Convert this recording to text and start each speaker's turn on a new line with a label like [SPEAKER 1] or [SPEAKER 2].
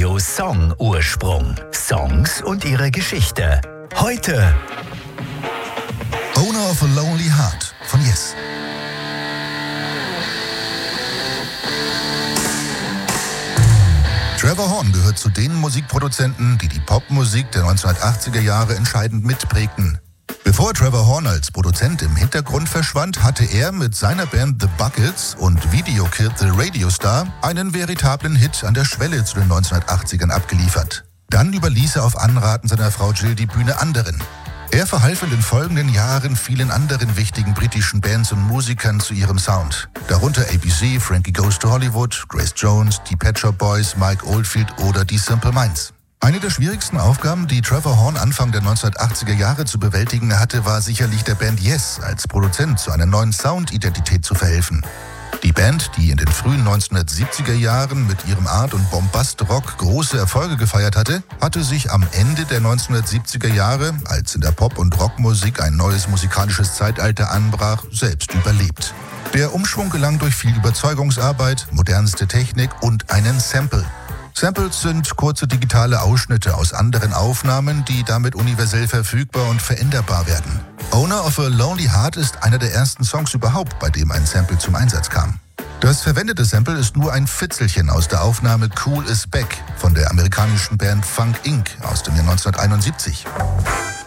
[SPEAKER 1] Radio Song Ursprung. Songs und ihre Geschichte. Heute
[SPEAKER 2] Owner of a Lonely Heart von Yes. Trevor Horn gehört zu den Musikproduzenten, die die Popmusik der 1980er Jahre entscheidend mitprägten. Bevor Trevor Horn als Produzent im Hintergrund verschwand, hatte er mit seiner Band The Buckets und Video Kid the Radio Star einen veritablen Hit an der Schwelle zu den 1980ern abgeliefert. Dann überließ er auf Anraten seiner Frau Jill die Bühne anderen. Er verhalf in den folgenden Jahren vielen anderen wichtigen britischen Bands und Musikern zu ihrem Sound. Darunter ABC, Frankie Goes to Hollywood, Grace Jones, die Pet Shop Boys, Mike Oldfield oder die Simple Minds. Eine der schwierigsten Aufgaben, die Trevor Horn Anfang der 1980er Jahre zu bewältigen hatte, war sicherlich der Band Yes als Produzent zu einer neuen Soundidentität zu verhelfen. Die Band, die in den frühen 1970er Jahren mit ihrem Art- und Bombast-Rock große Erfolge gefeiert hatte sich am Ende der 1970er Jahre, als in der Pop- und Rockmusik ein neues musikalisches Zeitalter anbrach, selbst überlebt. Der Umschwung gelang durch viel Überzeugungsarbeit, modernste Technik und einen Sample. Samples sind kurze digitale Ausschnitte aus anderen Aufnahmen, die damit universell verfügbar und veränderbar werden. Owner of a Lonely Heart ist einer der ersten Songs überhaupt, bei dem ein Sample zum Einsatz kam. Das verwendete Sample ist nur ein Fitzelchen aus der Aufnahme Cool is Back von der amerikanischen Band Funk Inc. aus dem Jahr 1971.